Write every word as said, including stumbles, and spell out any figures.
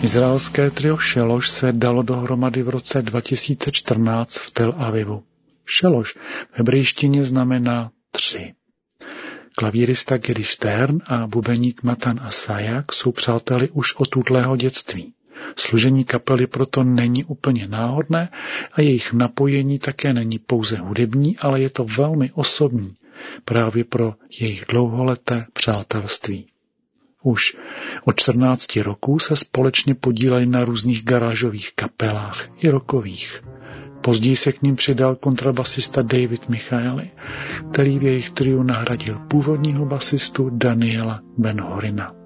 Izraelské trio Šeloš se dalo dohromady v roce dva tisíce čtrnáct v Tel Avivu. Šeloš v hebrejštině znamená tři. Klavírista Gary Stern a bubeník Matan Asajak jsou přáteli už od útlého dětství. Složení kapely proto není úplně náhodné a jejich napojení také není pouze hudební, ale je to velmi osobní, právě pro jejich dlouholeté přátelství. Už od čtrnácti roků se společně podíleli na různých garážových kapelách i rockových. Později se k ním přidal kontrabasista David Michaeli, který v jejich triu nahradil původního basistu Daniela Ben-Horina.